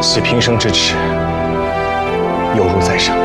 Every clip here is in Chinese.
系平生之耻，犹如在生。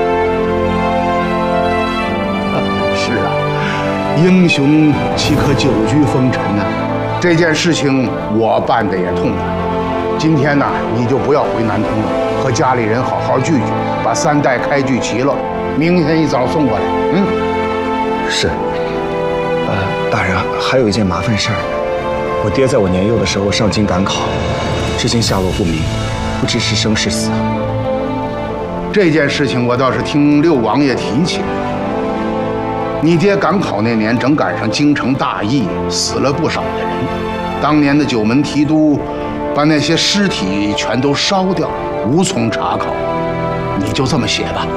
是啊，英雄岂可久居风尘呢？这件事情我办得也痛快。今天呢，你就不要回南通了，和家里人好好聚聚，把3袋开具齐了，明天一早送过来。 是。大人，还有一件麻烦事儿，我爹在我年幼的时候上京赶考，至今下落不明，不知是生是死。 这件事情我倒是听六王爷提起。你爹赶考那年正赶上京城大疫，死了不少的人。当年的九门提督把那些尸体全都烧掉，无从查考。你就这么写吧。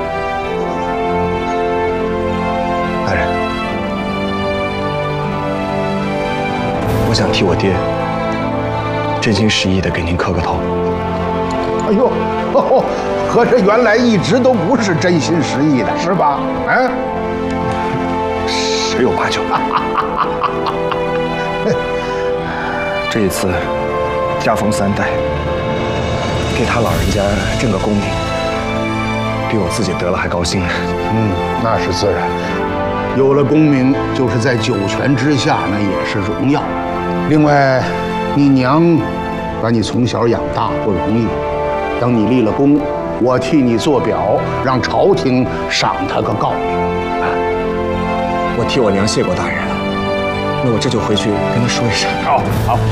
大人，我想替我爹真心实意地给您磕个头。 哎呦，合着原来一直都不是真心实意的，是吧？ 十有八九。这一次家风3代，给他老人家挣个功名，比我自己得了还高兴呢。 那是自然。有了功名，就是在九泉之下，那也是荣耀。另外，你娘把你从小养大不容易，等你立了功，我替你做表，让朝廷赏他个诰命。 我替我娘谢过大人了，那我这就回去跟她说一声。 好。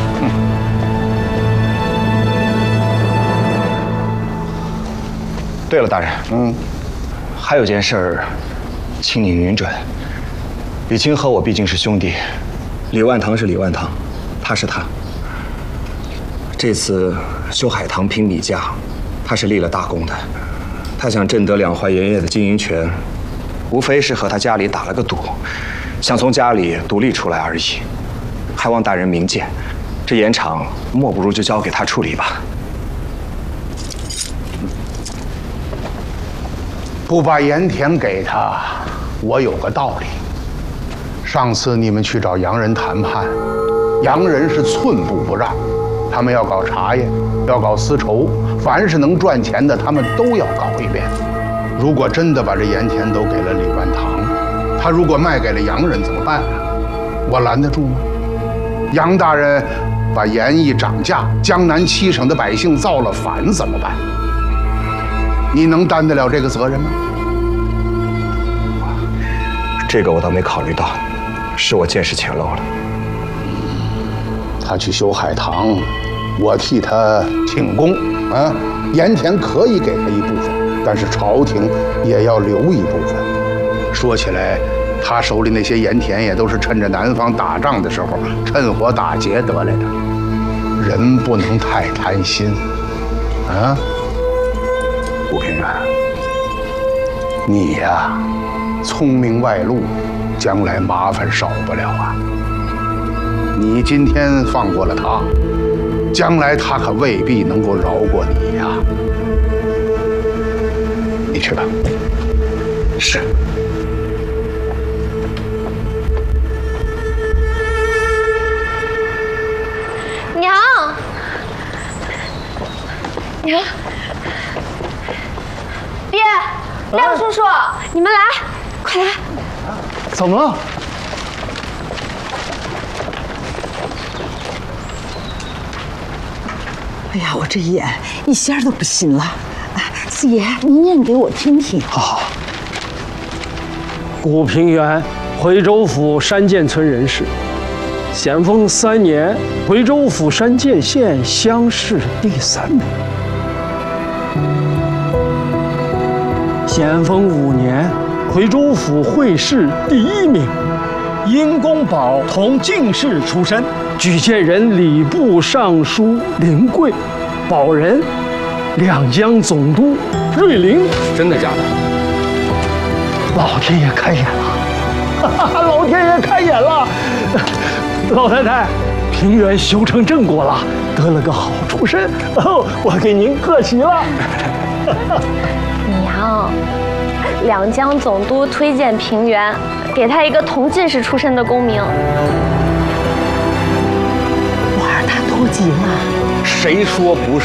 对了，大人，还有件事儿，请你允准。李清和我毕竟是兄弟，李万堂是李万堂，他是他。这次修海棠平米价，他是立了大功的。他想挣得两淮盐业的经营权，无非是和他家里打了个赌，想从家里独立出来而已。还望大人明鉴，这盐场莫不如就交给他处理吧。 不把盐田给他，我有个道理。上次你们去找洋人谈判，洋人是寸步不让，他们要搞茶叶，要搞丝绸，凡是能赚钱的，他们都要搞一遍。如果真的把这盐田都给了李万堂，他如果卖给了洋人怎么办啊？我拦得住吗？杨大人把盐一涨价，江南7省的百姓造了反怎么办？你能担得了这个责任吗？ 这个我倒没考虑到，是我见识浅陋了。 他去修海棠，我替他请功啊。盐田可以给他一部分，但是朝廷也要留一部分。说起来，他手里那些盐田也都是趁着南方打仗的时候趁火打劫得来的。人不能太贪心啊。吴平原，你呀，聪明外露，将来麻烦少不了啊。你今天放过了他，将来他可未必能够饶过你呀。你去吧。 是。 娘，娘，爹，廖叔叔，你们来，快来！ 怎么了？ 哎呀，我这眼一下都不行了。四爷，您念给我听听。 好。古平原，回州府山涧村人士。咸丰3年，回州府山涧县乡试第3名。咸丰5年，回州府会试第1名。因公保同进士出身。举荐人礼部尚书林贵，保人两江总督瑞麟。 真的假的？ 老天爷开眼了！老天爷开眼了！老太太，平原修成正果了，得了个好出身，我给您贺喜了。 娘，两江总督推荐平原，给他一个同进士出身的功名。 娃儿他多急了。 谁说不是？